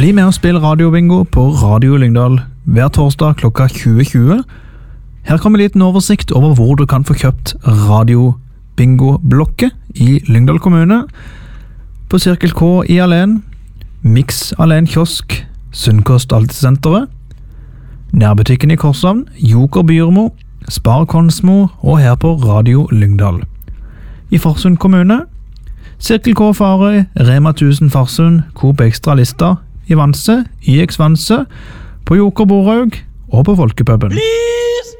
Bli med og spill radiobingo på Radio Lyngdal hver torsdag klokka 20.20. Her kommer en liten oversikt over hvor du kan få kjøpt radiobingo-blokket i Lyngdal kommune. På Cirkel K i Alen, Mix Alen kiosk, Sunnkost Altesenteret, nærbutikken i Korshavn, Joker Byrmo, Spar Konsmo og her på Radio Lyngdal. I Farsund kommune, Cirkel K Farøy, Rema 1000 Farsund, Coop Extra Lista, i Vanse, YX Vanse, på Joker Borhaug og på Folkepuben.